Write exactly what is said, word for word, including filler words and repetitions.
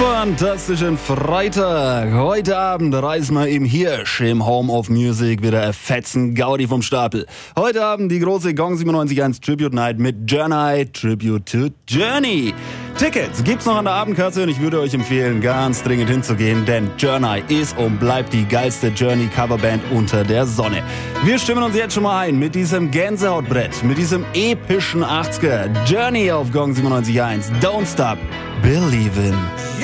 Fantastischen Freitag. Heute Abend reisen wir im Hirsch im Home of Music wieder ein fetzen Gaudi vom Stapel. Heute Abend die große Gong siebenundneunzig Komma eins Tribute Night mit Journey, Tribute to Journey. Tickets gibt's noch an der Abendkasse und ich würde euch empfehlen, ganz dringend hinzugehen, denn Journey ist und bleibt die geilste Journey-Coverband unter der Sonne. Wir stimmen uns jetzt schon mal ein mit diesem Gänsehautbrett, mit diesem epischen achtziger. Journey auf Gong siebenundneunzig Komma eins. Don't stop, believe in.